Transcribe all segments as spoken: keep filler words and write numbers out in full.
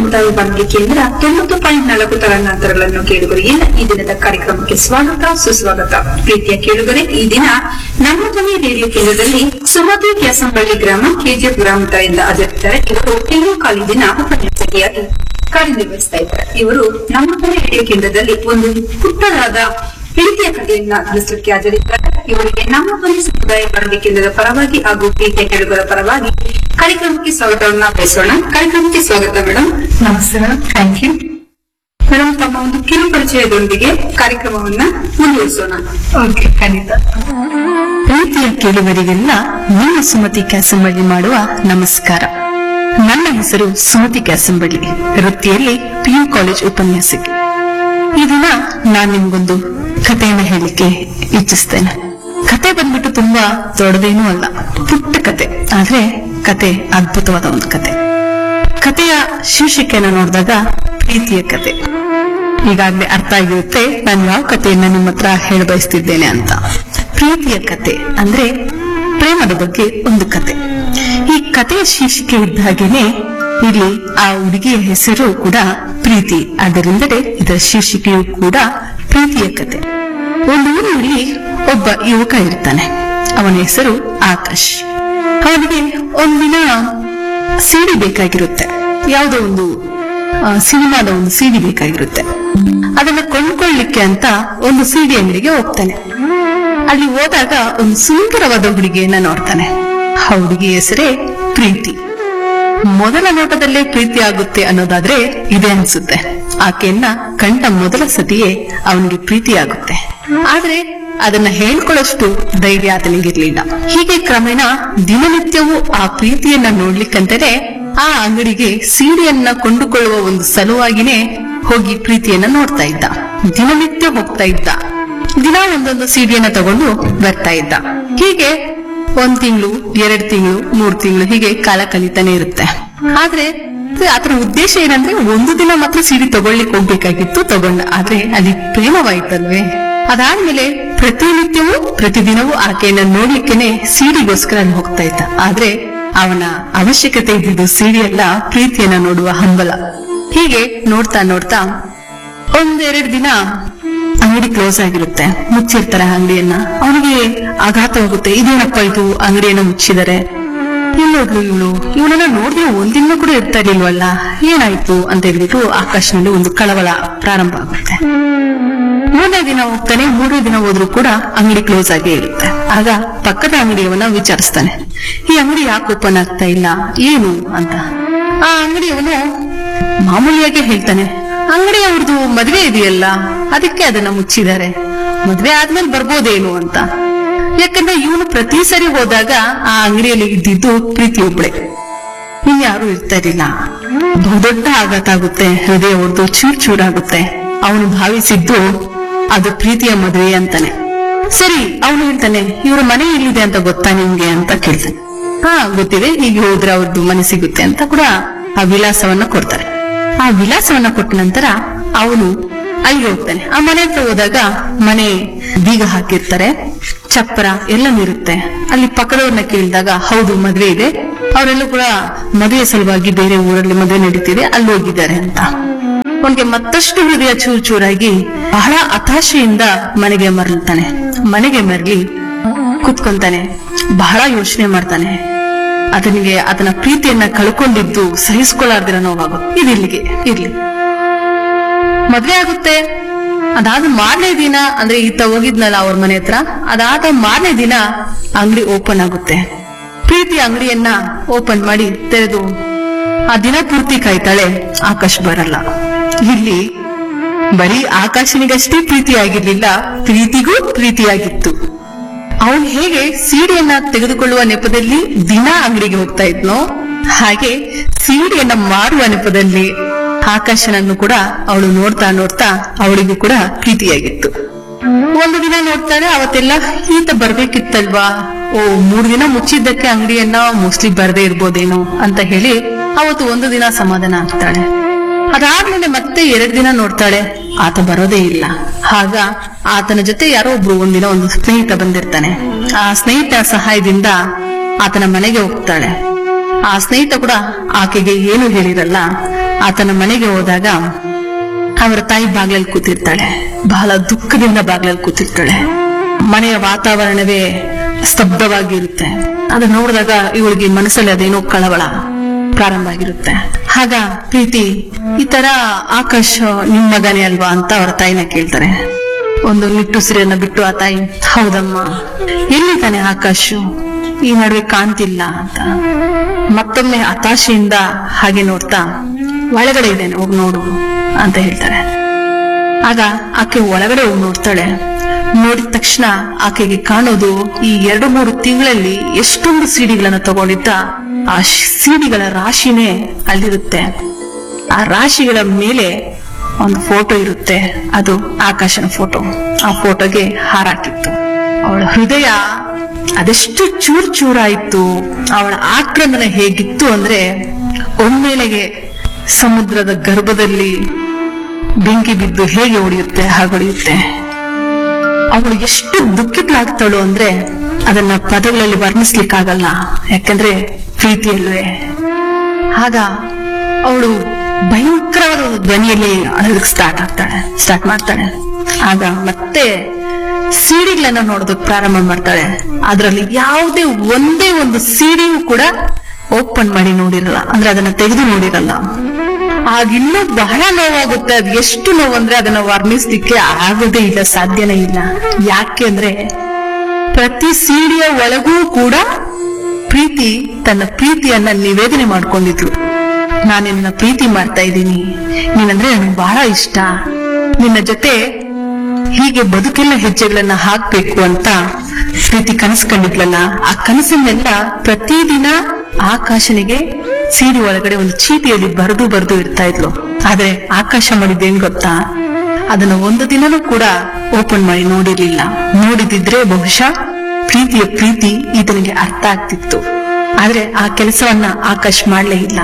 ಸಮುದಾಯ ಬಾನುಲಿ ಕೇಂದ್ರ ತೊಂಬತ್ತು ಪಾಯಿಂಟ್ ನಾಲ್ಕು ತರಂಗಾಂತರಗಳನ್ನು ಕೇಳುಗರಿಗೆ ಈ ದಿನದ ಕಾರ್ಯಕ್ರಮಕ್ಕೆ ಸ್ವಾಗತ ಸುಸ್ವಾಗತ. ಪ್ರೀತಿಯ ಕೇಳುಗರೆ, ಈ ದಿನ ನಮ್ಮ ಧ್ವನಿ ರೇಡಿಯೋ ಕೇಂದ್ರದಲ್ಲಿ ಸುಮತಿ ಕ್ಯಾಸಂಬಳ್ಳಿ ಗ್ರಾಮ ಕೆಜಿಎಫ್ ಗ್ರಾಮದಿಂದ ಅಜರಿದ್ದಾರೆ. ಇವರು ಪಿಯು ಕಾಲೇಜಿನ ಉಪನ್ಯಾಸಕಿಯಾಗಿ ಕಾರ್ಯನಿರ್ವಹಿಸ್ತಾ ಇದ್ದಾರೆ. ಇವರು ನಮ್ಮ ಧ್ವನಿ ರೇಡಿಯೋ ಕೇಂದ್ರದಲ್ಲಿ ಒಂದು ಪುಟ್ಟದಾದ ಪ್ರೀತಿಯ ಕಥೆಯನ್ನ ತಿಳಿಸಲಿಕ್ಕೆ ಹಾಜರಿದ್ದಾರೆ. ಇವರಿಗೆ ನಮ್ಮ ಧ್ವನಿ ಸಮುದಾಯ ಬಾನುಲಿ ಕೇಂದ್ರದ ಪರವಾಗಿ ಹಾಗೂ ಪ್ರೀತಿಯ ಕೇಳುಗರ ಪರವಾಗಿ ಕಾರ್ಯಕ್ರಮಕ್ಕೆ ಸ್ವಾಗತವನ್ನ ಬಯಸೋಣ. ಕಾರ್ಯಕ್ರಮಕ್ಕೆ ಸ್ವಾಗತ ಮೇಡಮ್. ನಮಸ್ಕಾರ. Thank you madam. ತಮ್ಮ ಒಂದು ಕಿರು ಪರಿಚಯದೊಂದಿಗೆ ಕಾರ್ಯಕ್ರಮವನ್ನ ಮುಂದುವರಿಸೋಣ. ಓಕೆ, ಖಂಡಿತ. ಪ್ರೀತಿಯ ಕೇಳುವರಿಗೆಲ್ಲ ನಿಮ್ಮ ಸುಮತಿ ಕ್ಯಾಸಂಬಳ್ಳಿ ಮಾಡುವ ನಮಸ್ಕಾರ. ನನ್ನ ಹೆಸರು ಸುಮತಿ ಕ್ಯಾಸಂಬಳ್ಳಿ, ವೃತ್ತಿಯಲ್ಲಿ ಪಿಯು ಕಾಲೇಜ್ ಉಪನ್ಯಾಸಕಿ. ಈ ದಿನ ನಾನು ನಿಮ್ಗೊಂದು ಕಥೆಯನ್ನು ಹೇಳಲಿಕ್ಕೆ ಇಚ್ಛಿಸ್ತೇನೆ. ಕತೆ ಬಂದ್ಬಿಟ್ಟು ತುಂಬಾ ದೊಡ್ಡದೇನೂ ಅಲ್ಲ, ಪುಟ್ಟ ಕತೆ, ಆದ್ರೆ ಕತೆ ಅದ್ಭುತವಾದ ಒಂದು ಕತೆ. ಕಥೆಯ ಶೀರ್ಷಿಕೆಯನ್ನು ನೋಡಿದಾಗ ಪ್ರೀತಿಯ ಕತೆ. ಈಗಾಗಲೇ ಅರ್ಥ ಆಗಿರುತ್ತೆ ನಾನು ಯಾವ ಕಥೆಯನ್ನ ನಿಮ್ಮ ಹತ್ರ ಹೇಳ ಬಯಸ್ತಿದ್ದೇನೆ ಅಂತ. ಪ್ರೀತಿಯ ಕತೆ ಅಂದ್ರೆ ಪ್ರೇಮದ ಬಗ್ಗೆ ಒಂದು ಕತೆ. ಈ ಕಥೆಯ ಶೀರ್ಷಿಕೆ ಇದ್ದ ಹಾಗೇನೆ ಇಲ್ಲಿ ಆ ಹುಡುಗಿಯ ಹೆಸರು ಕೂಡ ಪ್ರೀತಿ, ಅದರಿಂದಲೇ ಇದರ ಶೀರ್ಷಿಕೆಯು ಕೂಡ ಪ್ರೀತಿಯ ಕತೆ. ಒಂದು ಊರಿನಲ್ಲಿ ಒಬ್ಬ ಯುವಕ ಇರ್ತಾನೆ. ಅವನ ಹೆಸರು ಆಕಾಶ್. ಅವನಿಗೆ ಒಂದಿನ ಸಿಡಿ ಬೇಕಾಗಿರುತ್ತೆ, ಯಾವುದೋ ಒಂದು ಸಿನಿಮಾದ ಒಂದು ಸಿಡಿ ಬೇಕಾಗಿರುತ್ತೆ. ಅದನ್ನ ಕೊಂಡ್ಕೊಳ್ಳಿಕ್ಕೆ ಅಂತ ಒಂದು ಸಿಡಿ ಅಂಗಡಿಗೆ ಹೋಗ್ತಾನೆ. ಅಲ್ಲಿ ಹೋದಾಗ ಒಂದು ಸುಂದರವಾದ ಹುಡುಗಿಯನ್ನ ನೋಡ್ತಾನೆ. ಆ ಹುಡುಗಿ ಹೆಸರೇ ಪ್ರೀತಿ. ಮೊದಲ ನೋಟದಲ್ಲೇ ಪ್ರೀತಿ ಆಗುತ್ತೆ ಅನ್ನೋದಾದ್ರೆ ಇದೆ ಅನ್ಸುತ್ತೆ. ಆಕೆಯನ್ನ ಕಂಡ ಮೊದಲ ಸತಿಯೇ ಅವನಿಗೆ ಪ್ರೀತಿ ಆಗುತ್ತೆ. ಆದ್ರೆ ಅದನ್ನ ಹೇಳ್ಕೊಳ್ಳಷ್ಟು ಧೈರ್ಯ ಆತನಿಗಿರ್ಲಿಲ್ಲ. ಹೀಗೆ ಕ್ರಮೇಣ ದಿನನಿತ್ಯವೂ ಆ ಪ್ರೀತಿಯನ್ನ ನೋಡ್ಲಿಕ್ಕಂತಾನೆ ಆ ಅಂಗಡಿಗೆ ಸೀರೆಯನ್ನ ಕೊಂಡುಕೊಳ್ಳುವ ಒಂದು ಸಲುವಾಗಿನೇ ಹೋಗಿ ಪ್ರೀತಿಯನ್ನ ನೋಡ್ತಾ ಇದ್ದ. ದಿನನಿತ್ಯ ಹೋಗ್ತಾ ಇದ್ದ. ದಿನ ಒಂದೊಂದು ಸೀರೆಯನ್ನ ತಗೊಂಡು ಬರ್ತಾ ಇದ್ದ. ಹೀಗೆ ಒಂದ್ ತಿಂಗಳು, ಎರಡ್ ತಿಂಗಳು, ಮೂರ್ ತಿಂಗಳು ಹೀಗೆ ಕಾಲ ಕಳೀತಾನೆ ಇರುತ್ತೆ. ಆದ್ರೆ ಅದರ ಉದ್ದೇಶ ಏನಂದ್ರೆ ಒಂದು ದಿನ ಮಾತ್ರ ಸೀರೆ ತಗೊಳ್ಳಿಕ್ ಹೋಗ್ಬೇಕಾಗಿತ್ತು, ತಗೊಂಡ. ಆದ್ರೆ ಅಲ್ಲಿ ಪ್ರೇಮವಾಯ್ತಲ್ವೇ. ಅದಾದ್ಮೇಲೆ ಪ್ರತಿನಿತ್ಯವೂ ಪ್ರತಿದಿನವೂ ಆಕೆಯನ್ನ ನೋಡ್ಲಿಕ್ಕೇನೆ ಸೀರೆಗೋಸ್ಕರ ಅಲ್ಲಿ ಹೋಗ್ತಾ ಇದ್ದ. ಆದ್ರೆ ಅವನ ಅವಶ್ಯಕತೆ ಇದ್ದಿದ್ದು ಸೀರೆ ಅಲ್ಲ, ಪ್ರೀತಿಯನ್ನ ನೋಡುವ ಹಂಬಲ. ಹೀಗೆ ನೋಡ್ತಾ ನೋಡ್ತಾ ಒಂದೆರಡು ದಿನ ಅಂಗಡಿ ಕ್ಲೋಸ್ ಆಗಿರುತ್ತೆ, ಮುಚ್ಚಿರ್ತಾರೆ ಅಂಗಡಿಯನ್ನ. ಅವನಿಗೆ ಆಘಾತವಾಗುತ್ತೆ. ಇದೇನಪ್ಪ ಇದು, ಅಂಗಡಿಯನ್ನ ಮುಚ್ಚಿದರೆ, ಇಲ್ಲೋದ್ಲು ಇವಳು ಇವಳನ್ನ ನೋಡಿದ್ರೆ ಒಂದಿನ ಕೂಡ ಇರ್ತಾ ಇರ್ಲಿಲ್ವಲ್ಲ, ಏನಾಯ್ತು ಅಂತ ಹೇಳ್ಬಿಟ್ಟು ಆಕಾಶನಲ್ಲಿ ಒಂದು ಕಳವಳ ಪ್ರಾರಂಭ ಆಗುತ್ತೆ. ಮೂರನೇ ದಿನ ಹೋಗ್ತಾನೆ. ಮೂರನೇ ದಿನ ಹೋದ್ರೂ ಕೂಡ ಅಂಗಡಿ ಕ್ಲೋಸ್ ಆಗೇ ಇರುತ್ತೆ. ಆಗ ಪಕ್ಕದ ಅಂಗಡಿಯವನ್ನ ವಿಚಾರಿಸ್ತಾನೆ, ಈ ಅಂಗಡಿ ಯಾಕೆ ಓಪನ್ ಆಗ್ತಾ ಇಲ್ಲ, ಏನು ಅಂತ. ಆ ಅಂಗಡಿಯವನು ಮಾಮೂಲಿಯಾಗಿ ಹೇಳ್ತಾನೆ, ಅಂಗಡಿ ಅವ್ರದ್ದು ಮದ್ವೆ ಇದೆಯಲ್ಲ, ಅದಕ್ಕೆ ಅದನ್ನ ಮುಚ್ಚಿದ್ದಾರೆ, ಮದ್ವೆ ಆದ್ಮೇಲೆ ಬರ್ಬೋದೇನು ಅಂತ. ಯಾಕಂದ್ರೆ ಇವನು ಪ್ರತಿ ಸರಿ ಹೋದಾಗ ಆ ಅಂಗಡಿಯಲ್ಲಿ ಇದ್ದಿದ್ದು ಪ್ರೀತಿ ಒಬ್ಳೆ, ಇನ್ಯಾರು ಇರ್ತಾ ಇರಲಿಲ್ಲ. ಬಹುದೊಡ್ಡ ಆಘಾತ ಆಗುತ್ತೆ, ಹೃದಯ ಹೊಡೆದು ಚೂರ್ ಚೂರಾಗುತ್ತೆ. ಅವನು ಭಾವಿಸಿದ್ದು ಅದು ಪ್ರೀತಿಯ ಮದುವೆ ಅಂತಾನೆ. ಸರಿ, ಅವನು ಹೇಳ್ತಾನೆ, ಇವ್ರ ಮನೆ ಎಲ್ಲಿದೆ ಅಂತ ಗೊತ್ತಾ ನಿಮ್ಗೆ ಅಂತ ಕೇಳ್ತಾನೆ. ಹಾ ಗೊತ್ತಿದೆ, ಹೀಗೆ ಹೋದ್ರೆ ಅವ್ರದ್ದು ಮನೆ ಸಿಗುತ್ತೆ ಅಂತ ಕೂಡ ಆ ವಿಳಾಸವನ್ನ ಕೊಡ್ತಾರೆ. ಆ ವಿಳಾಸವನ್ನ ಕೊಟ್ಟ ನಂತರ ಅವನು ಅಲ್ಲಿಗೆ ಹೋಗ್ತಾನೆ. ಆ ಮನೆ ಹತ್ರ ಹೋದಾಗ ಮನೆ ಬೀಗ ಹಾಕಿರ್ತಾರೆ, ಚಪ್ಪರ ಎಲ್ಲ ಇರುತ್ತೆ. ಅಲ್ಲಿ ಪಕ್ಕದವ್ರನ್ನ ಕೇಳಿದಾಗ ಹೌದು ಮದ್ವೆ ಇದೆ, ಅವರೆಲ್ಲ ಕೂಡ ಮದುವೆ ಸಲುವಾಗಿ ಬೇರೆ ಊರಲ್ಲಿ ಮದುವೆ ನಡೀತಿದೆ, ಅಲ್ಲಿ ಹೋಗಿದ್ದಾರೆ ಅಂತ. ಅವನಿಗೆ ಮತ್ತಷ್ಟು ಹೃದಯ ಚೂರ್ ಚೂರಾಗಿ ಬಹಳ ಹತಾಶೆಯಿಂದ ಮನೆಗೆ ಮರಳ್ತಾನೆ. ಮನೆಗೆ ಮರಳಿ ಕುತ್ಕೊಂತಾನೆ, ಬಹಳ ಯೋಚನೆ ಮಾಡ್ತಾನೆ. ಅದನಿಗೆ ಅದನ್ನ ಪ್ರೀತಿಯನ್ನ ಕಳ್ಕೊಂಡಿದ್ದು ಸಹಿಸ್ಕೊಳ್ಳಾರ್ದಿರ ನೋವಾಗುತ್ತೆ. ಇದಿಲ್ಲಿಗೆ ಇರ್ಲಿ, ಮದ್ವೆ ಆಗುತ್ತೆ. ಅದಾದ ಮಾರನೇ ದಿನ, ಅಂದ್ರೆ ಈತ ಹೋಗಿದ್ನಲ್ಲ ಅವ್ರ ಮನೆ ಹತ್ರ, ಅದಾದ ಮಾರನೇ ದಿನ ಅಂಗಡಿ ಓಪನ್ ಆಗುತ್ತೆ. ಪ್ರೀತಿ ಅಂಗಡಿಯನ್ನ ಓಪನ್ ಮಾಡಿ ತೆರೆದು ಆ ದಿನ ಪೂರ್ತಿ ಕಾಯ್ತಾಳೆ. ಆಕಾಶ್ ಬರಲ್ಲ. ಇಲ್ಲಿ ಬರೀ ಆಕಾಶನಿಗಷ್ಟೇ ಪ್ರೀತಿ ಆಗಿರ್ಲಿಲ್ಲ, ಪ್ರೀತಿಗೂ ಪ್ರೀತಿಯಾಗಿತ್ತು. ಅವನು ಹೇಗೆ ಸೀರೆಯನ್ನ ತೆಗೆದುಕೊಳ್ಳುವ ನೆಪದಲ್ಲಿ ದಿನ ಅಂಗಡಿಗೆ ಹೋಗ್ತಾ ಇದ್ನೋ, ಹಾಗೆ ಸೀರೆಯನ್ನ ಮಾರುವ ನೆಪದಲ್ಲಿ ಆಕಾಶನನ್ನು ಕೂಡ ಅವಳು ನೋಡ್ತಾ ನೋಡ್ತಾ ಅವಳಿಗೂ ಕೂಡ ಪ್ರೀತಿಯಾಗಿತ್ತು. ಒಂದು ದಿನ ನೋಡ್ತಾಳೆ, ಅವತ್ತೆಲ್ಲ ಈತ ಬರ್ಬೇಕಿತ್ತಲ್ವಾ, ಓ ಮೂರ್ ದಿನ ಮುಚ್ಚಿದ್ದಕ್ಕೆ ಅಂಗಡಿಯನ್ನ ಮೋಸ್ಟ್ಲಿ ಬರ್ದೇ ಇರ್ಬೋದೇನೋ ಅಂತ ಹೇಳಿ ಅವತ್ತು ಒಂದು ದಿನ ಸಮಾಧಾನ ಆಗ್ತಾಳೆ. ಅದಾದ್ಮೇಲೆ ಮತ್ತೆ ಎರಡ್ ದಿನ ನೋಡ್ತಾಳೆ, ಆತ ಬರೋದೇ ಇಲ್ಲ. ಆಗ ಆತನ ಜೊತೆ ಯಾರೋ ಒಬ್ರು ಒಂದಿನ ಒಂದು ಸ್ನೇಹಿತ ಬಂದಿರ್ತಾನೆ. ಆ ಸ್ನೇಹಿತ ಸಹಾಯದಿಂದ ಆತನ ಮನೆಗೆ ಹೋಗ್ತಾಳೆ. ಆ ಸ್ನೇಹಿತ ಕೂಡ ಆಕೆಗೆ ಏನು ಹೇಳಿರಲ್ಲ. ಆತನ ಮನೆಗೆ ಹೋದಾಗ ಅವರ ತಾಯಿ ಬಾಗ್ಲಲ್ಲಿ ಕೂತಿರ್ತಾಳೆ. ಬಹಳ ದುಃಖದಿಂದ ಬಾಗ್ಲಲ್ಲಿ ಕೂತಿರ್ತಾಳೆ. ಮನೆಯ ವಾತಾವರಣವೇ ಸ್ತಬ್ಧವಾಗಿರುತ್ತೆ. ಅದನ್ನ ನೋಡಿದಾಗ ಇವಳಿಗೆ ಮನಸ್ಸಲ್ಲಿ ಅದೇನೋ ಕಳವಳ ಪ್ರಾರಂಭ ಆಗಿರುತ್ತೆ. ಆಗ ಪ್ರೀತಿ, ಈ ತರ ಆಕಾಶ್ ನಿಮ್ ಮಗನೇ ಅಲ್ವಾ ಅಂತ ಅವರ ತಾಯಿನ ಕೇಳ್ತಾರೆ. ಒಂದು ನಿಟ್ಟುಸಿರನ್ನ ಬಿಟ್ಟು ಆ ತಾಯಿ, ಹೌದಮ್ಮ, ಎಲ್ಲಿ ತಾನೆ ಆಕಾಶು, ಈ ನಡುವೆ ಕಾಣ್ತಿಲ್ಲ ಅಂತ ಮತ್ತೊಮ್ಮೆ ಹತಾಶೆಯಿಂದ ಹಾಗೆ ನೋಡ್ತಾ, ಒಳಗಡೆ ಇದ್ದೇನೆ ಹೋಗಿ ನೋಡು ಅಂತ ಹೇಳ್ತಾರೆ. ಆಗ ಆಕೆ ಒಳಗಡೆ ಹೋಗಿ ನೋಡ್ತಾಳೆ. ನೋಡಿದ ತಕ್ಷಣ ಆಕೆಗೆ ಕಾಣೋದು ಈ ಎರಡು ಮೂರು ತಿಂಗಳಲ್ಲಿ ಎಷ್ಟೊಂದು ಸಿಡಿಗಳನ್ನ ತಗೊಂಡಿದ್ದ ಆ ಸಿಡಿಗಳ ರಾಶಿನೇ ಅಲ್ಲಿರುತ್ತೆ. ಆ ರಾಶಿಗಳ ಮೇಲೆ ಒಂದು ಫೋಟೋ ಇರುತ್ತೆ. ಅದು ಆಕಾಶನ ಫೋಟೋ. ಆ ಫೋಟೋಗೆ ಹಾರಾಕಿತ್ತು. ಅವಳ ಹೃದಯ ಅದೆಷ್ಟು ಚೂರ್ ಚೂರಾಯಿತು. ಅವಳ ಆಕ್ರಂದನ ಹೇಗಿತ್ತು ಅಂದ್ರೆ, ಒಮ್ಮೆಲೆಗೆ ಸಮುದ್ರದ ಗರ್ಭದಲ್ಲಿ ಬೆಂಕಿ ಬಿದ್ದು ಹೇಗೆ ಹೊಡೆಯುತ್ತೆ ಹಾಗೊಡೆಯುತ್ತೆ. ಅವಳು ಎಷ್ಟು ದುಃಖಿತಳಾಗ್ತಾಳು ಅಂದ್ರೆ ಅದನ್ನ ಪದಗಳಲ್ಲಿ ವರ್ಣಿಸ್ಲಿಕ್ಕಾಗಲ್ಲ. ಯಾಕಂದ್ರೆ ಪ್ರೀತಿಯಲ್ವೇ. ಆಗ ಅವಳು ಭಯಂಕರವಾದ ಧ್ವನಿಯಲ್ಲಿ ಅಳೋದಕ್ಕೆ ಸ್ಟಾರ್ಟ್ ಆಗ್ತಾಳೆ ಸ್ಟಾರ್ಟ್ ಮಾಡ್ತಾಳೆ. ಆಗ ಮತ್ತೆ ಸಿಡಿಗಳನ್ನ ನೋಡೋದಕ್ಕೆ ಪ್ರಾರಂಭ ಮಾಡ್ತಾಳೆ. ಅದರಲ್ಲಿ ಯಾವುದೇ ಒಂದೇ ಒಂದು ಸಿಡಿಯೂ ಕೂಡ ಓಪನ್ ಮಾಡಿ ನೋಡಿರಲ್ಲ, ಅಂದ್ರೆ ಅದನ್ನ ತೆಗೆದು ನೋಡಿರಲ್ಲ. ಆಗಿನ್ನೂ ಬಹಳ ನೋವಾಗುತ್ತೆ. ಅದು ಎಷ್ಟು ನೋವು ಅಂದ್ರೆ ಅದನ್ನ ವರ್ಣಿಸ್ಲಿಕ್ಕೆ ಆಗೋದೇ ಇಲ್ಲ, ಸಾಧ್ಯನೇ ಇಲ್ಲ. ಯಾಕೆ ಅಂದ್ರೆ ಪ್ರತಿ ಸಿಡಿಯ ಒಳಗೂ ಕೂಡ ಪ್ರೀತಿ ತನ್ನ ಪ್ರೀತಿಯನ್ನ ನಿವೇದನೆ ಮಾಡ್ಕೊಂಡಿದ್ರು. ನಾನು ನಿನ್ನ ಪ್ರೀತಿ ಮಾಡ್ತಾ ಇದ್ದೀನಿ, ನೀನಂದ್ರೆ ನನಗೆ ಬಹಳ ಇಷ್ಟ, ನಿನ್ನ ಜೊತೆ ಹೀಗೆ ಬದುಕೆಲ್ಲ ಹೆಜ್ಜೆಗಳನ್ನ ಹಾಕ್ಬೇಕು ಅಂತ ಪ್ರೀತಿ ಕನಸು ಕಂಡಿದ್ಲಲ್ಲ. ಆ ಕನಸನ್ನೆಲ್ಲ ಪ್ರತಿದಿನ ಆಕಾಶನಿಗೆ ಸೀರೆ ಒಳಗಡೆ ಒಂದು ಚೀಟಿಯಲ್ಲಿ ಬರೆದು ಬರೆದು ಇಡ್ತಾ ಇದ್ಲು. ಆದ್ರೆ ಆಕಾಶ ಮಾಡಿದ್ದೇನ್ ಗೊತ್ತಾ, ಅದನ್ನ ಒಂದು ದಿನನೂ ಕೂಡ ಓಪನ್ ಮಾಡಿ ನೋಡಿರ್ಲಿಲ್ಲ. ನೋಡಿದಿದ್ರೆ ಬಹುಶಃ ಪ್ರೀತಿಯ ಪ್ರೀತಿ ಈತನಿಗೆ ಅರ್ಥ ಆಗ್ತಿತ್ತು. ಆದ್ರೆ ಆ ಕೆಲಸವನ್ನ ಆಕಾಶ್ ಮಾಡ್ಲೇ ಇಲ್ಲ.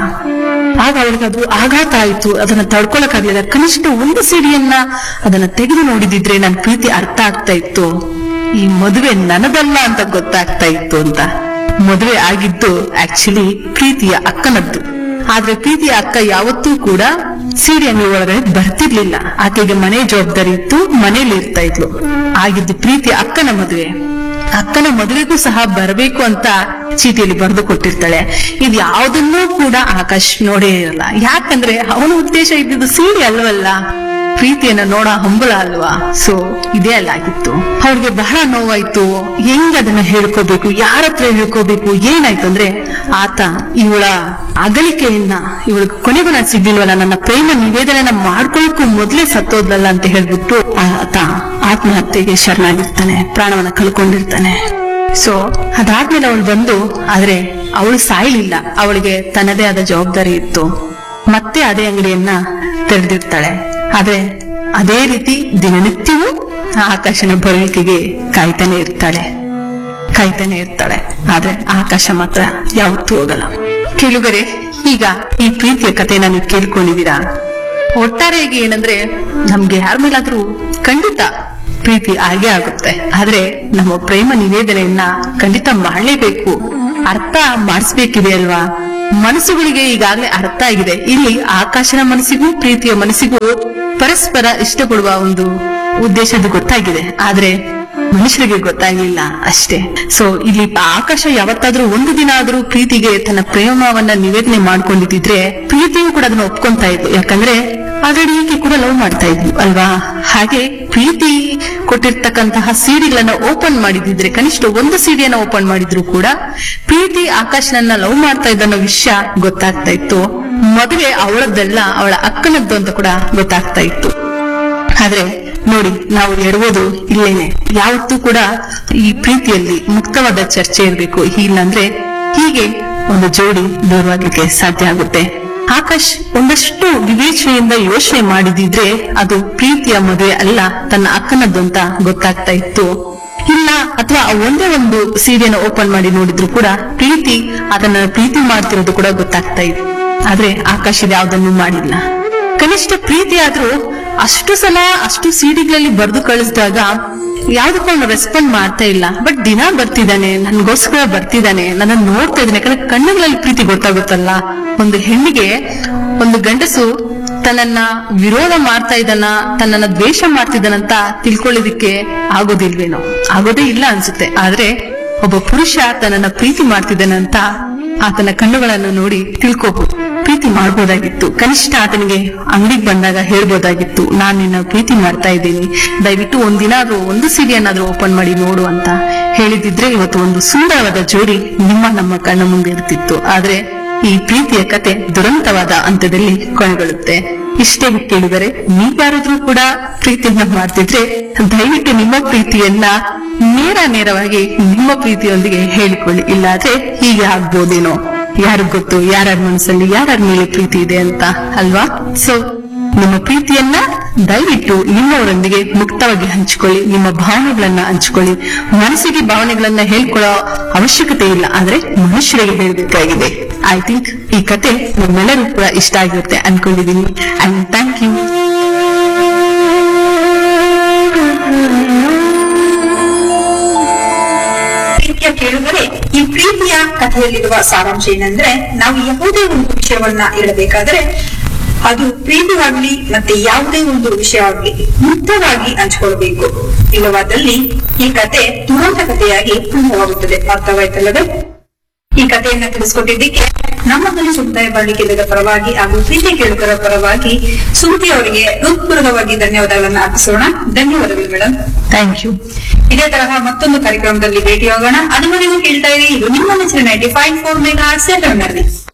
ಆಗ ಅವಳಿಗೆ ಅದು ಆಘಾತ ಆಯ್ತು. ಅದನ್ನ ತಡ್ಕೊಳಕ್ಕಾಗ್ಲಿಲ್ಲ. ಕನಿಷ್ಠ ಒಂದು ಸಿಡಿಯನ್ನ ಅದನ್ನ ತೆಗೆದು ನೋಡಿದಿದ್ರೆ ನನ್ನ ಪ್ರೀತಿ ಅರ್ಥ ಆಗ್ತಾ ಇತ್ತು, ಈ ಮದುವೆ ನನದಲ್ಲ ಅಂತ ಗೊತ್ತಾಗ್ತಾ ಇತ್ತು ಅಂತ. ಮದುವೆ ಆಗಿದ್ದು ಆಕ್ಚುಲಿ ಪ್ರೀತಿಯ ಅಕ್ಕನದ್ದು. ಆದ್ರೆ ಪ್ರೀತಿಯ ಅಕ್ಕ ಯಾವತ್ತೂ ಕೂಡ ಸೀರೆ ಅಂಗಡಿ ಒಳಗಡೆ ಬರ್ತಿರ್ಲಿಲ್ಲ. ಆಕೆಗೆ ಮನೆ ಜವಾಬ್ದಾರಿ ಇತ್ತು, ಮನೇಲಿ ಇರ್ತಾ ಇದ್ಲು. ಆಗಿದ್ದು ಪ್ರೀತಿಯ ಅಕ್ಕನ ಮದುವೆ. ಅಕ್ಕನ ಮದುವೆಗೂ ಸಹ ಬರಬೇಕು ಅಂತ ಚೀಟಿಯಲ್ಲಿ ಬರೆದು ಕೊಟ್ಟಿರ್ತಾಳೆ. ಇದು ಯಾವುದನ್ನೂ ಕೂಡ ಆಕಾಶ್ ನೋಡೇ ಇರಲ್ಲ. ಯಾಕಂದ್ರೆ ಅವನ ಉದ್ದೇಶ ಇದ್ದಿದ್ದು ಸೀರೆ ಅಲ್ವಲ್ಲ, ಪ್ರೀತಿಯನ್ನ ನೋಡ ಹಂಬಲ ಅಲ್ವಾ. ಸೊ ಇದೇ ಅಲ್ಲಾಗಿತ್ತು. ಅವ್ರಿಗೆ ಬಹಳ ನೋವಾಯ್ತು. ಹೆಂಗ್ ಅದನ್ನ ಹೇಳ್ಕೋಬೇಕು, ಯಾರ ಹತ್ರ ಹೇಳ್ಕೋಬೇಕು, ಏನಾಯ್ತು ಅಂದ್ರೆ ಆತ ಇವಳ ಅಗಲಿಕೆಯನ್ನ, ಇವಳ ಕೊನೆಗೂ ನಾನು ಸಿಗ್ಲಿಲ್ವಲ್ಲ, ನನ್ನ ಪ್ರೇಮ ನಿವೇದನೆಯನ್ನ ಮಾಡ್ಕೊಳ್ಳಕ್ಕೂ ಮೊದ್ಲೇ ಸತ್ತೋದ್ಲಲ್ಲ ಅಂತ ಹೇಳ್ಬಿಟ್ಟು ಆತ ಆತ್ಮಹತ್ಯೆಗೆ ಶರಣಾಗಿರ್ತಾನೆ, ಪ್ರಾಣವನ್ನ ಕಳ್ಕೊಂಡಿರ್ತಾನೆ. ಸೊ ಅದಾದ್ಮೇಲೆ ಅವಳು ಬಂದು, ಆದ್ರೆ ಅವಳು ಸಾಯ್ಲಿಲ್ಲ. ಅವಳಿಗೆ ತನ್ನದೇ ಆದ ಜವಾಬ್ದಾರಿ ಇತ್ತು. ಮತ್ತೆ ಅದೇ ಅಂಗಡಿಯನ್ನ ತೆರೆದಿರ್ತಾಳೆ. ಆದ್ರೆ ಅದೇ ರೀತಿ ದಿನನಿತ್ಯವೂ ಆಕಾಶನ ಬರುವಿಕೆಗೆ ಕಾಯ್ತಾನೆ ಇರ್ತಾಳೆ ಕಾಯ್ತಾನೆ ಇರ್ತಾಳೆ ಆದ್ರೆ ಆಕಾಶ ಮಾತ್ರ ಯಾವತ್ತೂ ಹೋಗಲ್ಲ. ಕೇಳುಗರೆ, ಈಗ ಈ ಪ್ರೀತಿಯ ಕಥೆನ ನೀವು ಕೇಳ್ಕೊಂಡಿದ್ದೀರಾ. ಒಟ್ಟಾರೆಯಾಗಿ ಏನಂದ್ರೆ, ನಮ್ಗೆ ಯಾರ ಮೇಲಾದ್ರೂ ಖಂಡಿತ ಪ್ರೀತಿ ಆಗೇ ಆಗುತ್ತೆ. ಆದ್ರೆ ನಮ್ಮ ಪ್ರೇಮ ನಿವೇದನೆಯನ್ನ ಖಂಡಿತ ಮಾಡ್ಲೇಬೇಕು, ಅರ್ಥ ಮಾಡಿಸ್ಬೇಕಿದೆ ಅಲ್ವಾ. ಮನಸ್ಸುಗಳಿಗೆ ಈಗಾಗಲೇ ಅರ್ಥ ಆಗಿದೆ. ಇಲ್ಲಿ ಆಕಾಶನ ಮನಸ್ಸಿಗೂ ಪ್ರೀತಿಯ ಮನಸ್ಸಿಗೂ ಪರಸ್ಪರ ಇಷ್ಟಪಡುವ ಒಂದು ಉದ್ದೇಶದ ಗೊತ್ತಾಗಿದೆ. ಆದ್ರೆ ಮನುಷ್ಯರಿಗೆ ಗೊತ್ತಾಗ್ಲಿಲ್ಲ ಅಷ್ಟೇ. ಸೊ ಇಲ್ಲಿ ಆಕಾಶ ಯಾವತ್ತಾದ್ರೂ ಒಂದು ದಿನ ಆದ್ರೂ ಪ್ರೀತಿಗೆ ತನ್ನ ಪ್ರೇಮವನ್ನ ನಿವೇದನೆ ಮಾಡ್ಕೊಂಡಿದ್ರೆ ಪ್ರೀತಿಯು ಕೂಡ ಅದನ್ನ ಒಪ್ಕೊಂತಾ ಇದ್ಲು. ಯಾಕಂದ್ರೆ ಆಲ್ರೆಡಿ ಈಕೆ ಕೂಡ ಲವ್ ಮಾಡ್ತಾ ಇದ್ಲು ಅಲ್ವಾ. ಹಾಗೆ ಪ್ರೀತಿ ಕೊಟ್ಟಿರ್ತಕ್ಕಂತಹ ಸೀಡಿಗಳನ್ನ ಓಪನ್ ಮಾಡಿದಿದ್ರೆ, ಕನಿಷ್ಠ ಒಂದು ಸೀಡಿಯನ್ನ ಓಪನ್ ಮಾಡಿದ್ರು ಕೂಡ ಪ್ರೀತಿ ಆಕಾಶನನ್ನ ಲವ್ ಮಾಡ್ತಾ ಇದ್ದ ಅನ್ನೋ ವಿಷಯ ಗೊತ್ತಾಗ್ತಾ ಇತ್ತು. ಮದುವೆ ಅವಳದ್ದಲ್ಲ, ಅವಳ ಅಕ್ಕನದ್ದು ಅಂತ ಕೂಡ ಗೊತ್ತಾಗ್ತಾ ಇತ್ತು. ಆದ್ರೆ ನೋಡಿ, ನಾವು ಎಡವುದು ಇಲ್ಲೇನೆ. ಯಾವತ್ತೂ ಕೂಡ ಈ ಪ್ರೀತಿಯಲ್ಲಿ ಮುಕ್ತವಾದ ಚರ್ಚೆ ಇರಬೇಕು. ಇಲ್ಲಾಂದ್ರೆ ಹೀಗೆ ಒಂದು ಜೋಡಿ ದೂರವಾಗ್ಲಿಕ್ಕೆ ಸಾಧ್ಯ ಆಗುತ್ತೆ. ಆಕಾಶ್ ಒಂದಷ್ಟು ವಿವೇಚನೆಯಿಂದ ಯೋಚನೆ ಮಾಡಿದಿದ್ರೆ ಅದು ಪ್ರೀತಿಯ ಮದುವೆ ಅಲ್ಲ, ತನ್ನ ಅಕ್ಕನದ್ದು ಅಂತ ಗೊತ್ತಾಗ್ತಾ ಇತ್ತು. ಇಲ್ಲ, ಅಥವಾ ಒಂದೇ ಒಂದು ಸೀರೆಯನ್ನು ಓಪನ್ ಮಾಡಿ ನೋಡಿದ್ರು ಕೂಡ ಪ್ರೀತಿ ಅದನ್ನ ಪ್ರೀತಿ ಮಾಡ್ತಿರೋದು ಕೂಡ ಗೊತ್ತಾಗ್ತಾ ಇತ್ತು. ಆದ್ರೆ ಆಕಾಶ್ ಇದು ಯಾವ್ದನ್ನು ಮಾಡಿಲ್ಲ. ಕನಿಷ್ಠ ಪ್ರೀತಿ ಆದ್ರೂ ಅಷ್ಟು ಸಲ ಅಷ್ಟು ಸಿಡಿಗಳಲ್ಲಿ ಬರೆದು ಕಳಿಸಿದಾಗ ಯಾವ್ದಕ್ಕೂ ಅವನು ರೆಸ್ಪಾಂಡ್ ಮಾಡ್ತಾ ಇಲ್ಲ. ಬಟ್ ದಿನ ಬರ್ತಿದ್ದಾನೆ, ನನ್ಗೋಸ್ಕರ ಬರ್ತಿದ್ದಾನೆ, ನನ್ನ ನೋಡ್ತಾ ಇದ್ದಾನೆ. ಯಾಕಂದ್ರೆ ಕಣ್ಣುಗಳಲ್ಲಿ ಪ್ರೀತಿ ಗೊತ್ತಾಗುತ್ತಲ್ಲ. ಒಂದು ಹೆಣ್ಣಿಗೆ ಒಂದು ಗಂಡಸು ತನ್ನನ್ನ ವಿರೋಧ ಮಾಡ್ತಾ ಇದ್ದಾನ, ತನ್ನನ್ನ ದ್ವೇಷ ಮಾಡ್ತಿದ್ದಾನಂತ ತಿಳ್ಕೊಳ್ಳೋದಿಕ್ಕೆ ಆಗೋದಿಲ್ವೇನೋ, ಆಗೋದೇ ಇಲ್ಲ ಅನ್ಸುತ್ತೆ. ಆದ್ರೆ ಒಬ್ಬ ಪುರುಷ ತನ್ನನ್ನ ಪ್ರೀತಿ ಮಾಡ್ತಿದ್ದಾನಂತ ಆತನ ಕಣ್ಣುಗಳನ್ನು ನೋಡಿ ತಿಳ್ಕೋಬಹುದು, ಪ್ರೀತಿ ಮಾಡ್ಬೋದಾಗಿತ್ತು. ಕನಿಷ್ಠ ಆತನಿಗೆ ಅಂಗಡಿಗೆ ಬಂದಾಗ ಹೇಳ್ಬೋದಾಗಿತ್ತು, ನಾನ್ ನಿನ್ನ ಪ್ರೀತಿ ಮಾಡ್ತಾ ಇದ್ದೀನಿ, ದಯವಿಟ್ಟು ಒಂದಿನ ಆದ್ರೂ ಒಂದು ಸೀರೆಯನ್ನಾದ್ರೂ ಓಪನ್ ಮಾಡಿ ನೋಡು ಅಂತ ಹೇಳಿದಿದ್ರೆ ಇವತ್ತು ಒಂದು ಸುಂದರವಾದ ಜೋಡಿ ನಿಮ್ಮ ನಮ್ಮ ಕಣ್ಣ ಮುಂದೆ ಇರ್ತಿತ್ತು. ಆದ್ರೆ ಈ ಪ್ರೀತಿಯ ಕತೆ ದುರಂತವಾದ ಹಂತದಲ್ಲಿ ಕೊನೆಗೊಳ್ಳುತ್ತೆ. ಇಷ್ಟೇ ಕೇಳಿದರೆ ನೀವ್ಯಾರಾದ್ರೂ ಕೂಡ ಪ್ರೀತಿಯನ್ನ ಮಾಡ್ತಿದ್ರೆ ದಯವಿಟ್ಟು ನಿಮ್ಮ ಪ್ರೀತಿಯನ್ನ ನೇರ ನೇರವಾಗಿ ನಿಮ್ಮ ಪ್ರೀತಿಯೊಂದಿಗೆ ಹೇಳಿಕೊಳ್ಳಿ. ಇಲ್ಲಾದ್ರೆ ಹೀಗೆ ಆಗ್ಬೋದೇನೋ, ಯಾರಿಗ್ ಗೊತ್ತು ಯಾರ್ಯಾರ ಮನಸ್ಸಲ್ಲಿ ಯಾರ್ಯಾರ ಮೇಲೆ ಪ್ರೀತಿ ಇದೆ ಅಂತ ಅಲ್ವಾ? ಸೊ ನಿಮ್ಮ ಪ್ರೀತಿಯನ್ನ ದಯವಿಟ್ಟು ನಿಮ್ಮವರೊಂದಿಗೆ ಮುಕ್ತವಾಗಿ ಹಂಚಿಕೊಳ್ಳಿ, ನಿಮ್ಮ ಭಾವನೆಗಳನ್ನ ಹಂಚಿಕೊಳ್ಳಿ. ಮನಸ್ಸಿಗೆ ಭಾವನೆಗಳನ್ನ ಹೇಳ್ಕೊಳ್ಳೋ ಅವಶ್ಯಕತೆ ಇಲ್ಲ, ಆದ್ರೆ ಮನುಷ್ಯರಿಗೆ ಹೇಳಬೇಕಾಗಿದೆ. ಐ ಥಿಂಕ್ ಈ ಕತೆ ನಮ್ಮೆಲ್ಲರೂ ಕೂಡ ಇಷ್ಟ ಆಗಿರುತ್ತೆ ಅನ್ಕೊಂಡಿದೀನಿ. And thank you. ಪ್ರೀತಿಯ ಕೇಳಿದರೆ ಈ ಪ್ರೀತಿಯ ಕಥೆಯಲ್ಲಿರುವ ಸಾರಾಂಶ ಏನಂದ್ರೆ, ನಾವು ಯಾವುದೇ ಒಂದು ವಿಷಯವನ್ನ ಹೇಳಬೇಕಾದ್ರೆ ಅದು ಪ್ರೀತಿಯಾಗ್ಲಿ ಮತ್ತೆ ಯಾವುದೇ ಒಂದು ವಿಷಯ ಆಗ್ಲಿ ಮುಕ್ತವಾಗಿ ಹಂಚಿಕೊಳ್ಬೇಕು. ಇಲ್ಲವಾದಲ್ಲಿ ಈ ಕತೆ ದುರಂತ ಕಥೆಯಾಗಿ ಪೂರ್ಣವಾಗುತ್ತದೆ. ಅರ್ಥವಾಯ್ತಲ್ಲವೇ? ಈ ಕಥೆಯನ್ನ ತಿಳಿಸ್ಕೊಟ್ಟಿದ್ದಕ್ಕೆ ನಮ್ಮ ಮನೆ ಸಮುದಾಯ ಬಾಳಿಕೆದ ಪರವಾಗಿ ಹಾಗೂ ಪ್ರೀತಿ ಕೇಳುಗರ ಪರವಾಗಿ ಸುಮತಿ ಅವರಿಗೆ ಹೃತ್ಪೂರ್ವಕವಾಗಿ ಧನ್ಯವಾದಗಳನ್ನ ಅರ್ಪಿಸೋಣ. ಧನ್ಯವಾದಗಳು ಮೇಡಮ್. Thank you. ಇದೇ ತರಹ ಮತ್ತೊಂದು ಕಾರ್ಯಕ್ರಮದಲ್ಲಿ ಭೇಟಿಯಾಗೋಣ. ಅದುವರೆಗೂ ಕೇಳ್ತಾ ಇರಿ, ಇದು ನಿಮ್ಮ ನೆಚ್ಚಿನ ninety five four mega seven ನಲ್ಲಿ